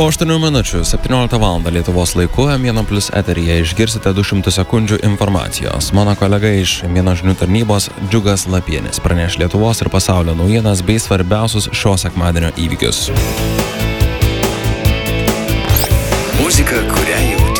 Po 8 minučių 17 val. Lietuvos laiku M1+ eteryje išgirsite 200 sekundžių informacijos. Mano kolega iš M1 žinių tarnybos Džiugas Lapienis praneš Lietuvos ir pasaulio naujienas bei svarbiausius šio sekmadienio įvykius. Muzika, kurią jau